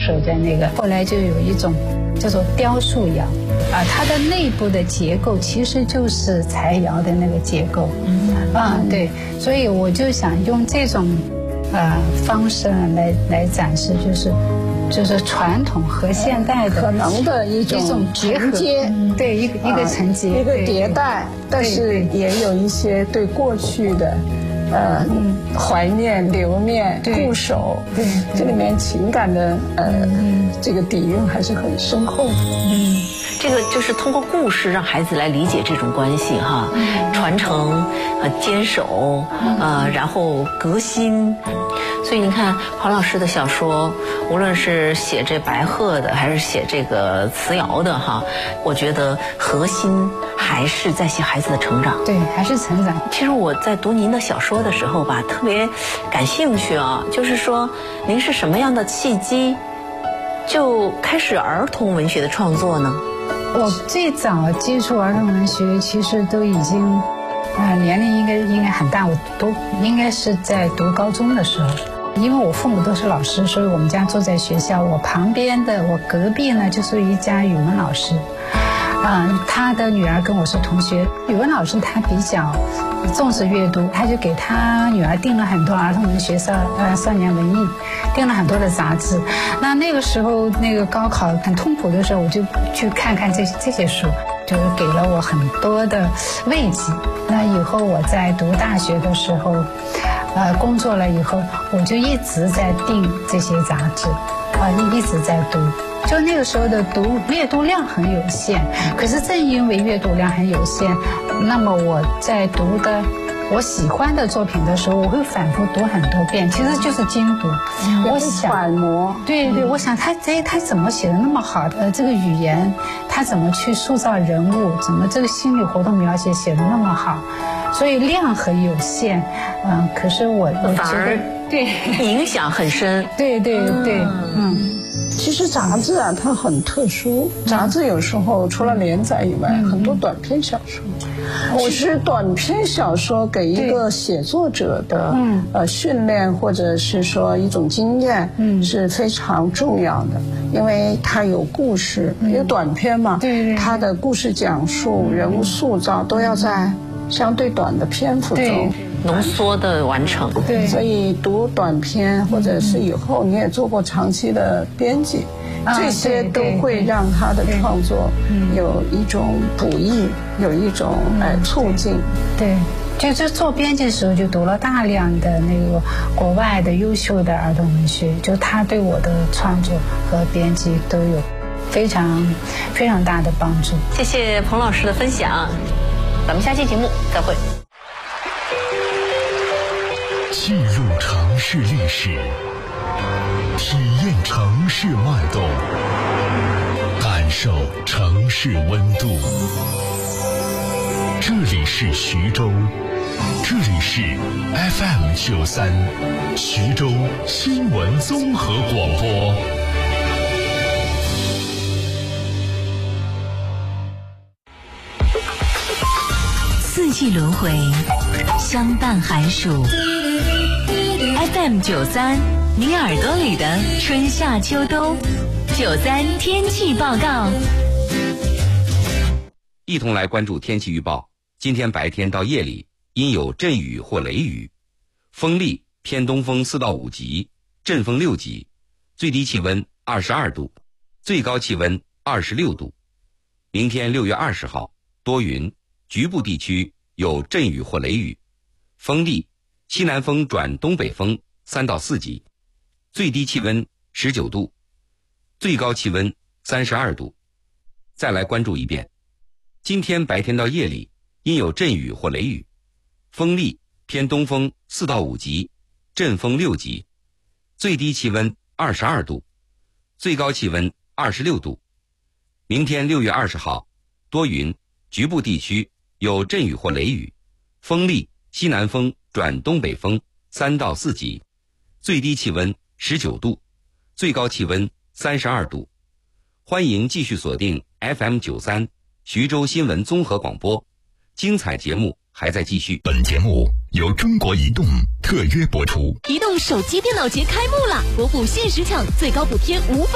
守在那个。后来就有一种叫做雕塑窑它的内部的结构其实就是柴窑的那个结构。对，所以我就想用这种方式来展示，就是传统和现代的可能的一种承接， 对，一个承接， 一个迭代，但是也有一些对过去的怀念、留念、固守， 对， 这里面情感的这个底蕴还是很深厚的。 这个就是通过故事让孩子来理解这种关系哈，传承坚守然后革新。所以你看黄老师的小说，无论是写这白鹤的还是写这个瓷窑的哈，我觉得核心还是在写孩子的成长。 对，还是成长。 其实我在读您的小说的时候吧，特别感兴趣啊，就是说您是什么样的契机就开始儿童文学的创作呢？ 我最早接触儿童文学，其实都已经年龄应该很大，我应该是在读高中的时候。因为我父母都是老师，所以我们家住在学校。我隔壁呢就是一家语文老师，他的女儿跟我是同学。语文老师他比较重视阅读，他就给他女儿订了很多儿童文学少年文艺，订了很多的杂志。那个时候那个高考很痛苦的时候，我就去看这些书，就是给了我很多的慰藉。那以后我在读大学的时候工作了以后，我就一直在订这些杂志一直在读。就那个时候的阅读量很有限，可是正因为阅读量很有限，那么我在读的我喜欢的作品的时候，我会反复读很多遍，其实就是精读。我想揣摩， 对，我想他怎么写的那么好的这个语言，他怎么去塑造人物，怎么这个心理活动描写写的那么好，所以量很有限，可是我觉得对影响很深。 对， 其实杂志它很特殊，杂志有时候除了连载以外，很多短篇小说。其实短篇小说给一个写作者的训练，或者是说一种经验，是非常重要的，因为它有故事，因为短篇嘛，它的故事讲述、人物塑造都要在相对短的篇幅中浓缩的完成。 对， 所以读短篇或者是以后你也做过长期的编辑，这些都会让他的创作有一种补益，有一种促进。 对，就是做编辑的时候就读了大量的那个国外的优秀的儿童文学，就他对我的创作和编辑都有非常非常大的帮助。 谢谢彭老师的分享，咱们下期节目再会。 记录城市历史，体验城市脉动，感受城市温度。这里是徐州，这里是 FM93 徐州新闻综合广播。 四季轮回，相伴寒暑。FM93，你耳朵里的春夏秋冬。93天气报告。 一同来关注天气预报。今天白天到夜里阴有阵雨或雷雨，风力偏东风4到5级，阵风6级，最低气温22度，最高气温26度。明天6月20号多云，局部地区有阵雨或雷雨，风力西南风转东北风3到4级，最低气温19度，最高气温32度。再来关注一遍，今天白天到夜里阴有阵雨或雷雨，风力偏东风4到5级，阵风6级，最低气温22度，最高气温26度。明天6月20号多云，局部地区有阵雨或雷雨，风力西南风转东北风3到4级，最低气温19度，最高气温32度。欢迎继续锁定 FM93 徐州新闻综合广播，精彩节目还在继续。 本节目由中国移动特约播出。 移动手机电脑节开幕了，国补限时抢，最高补贴500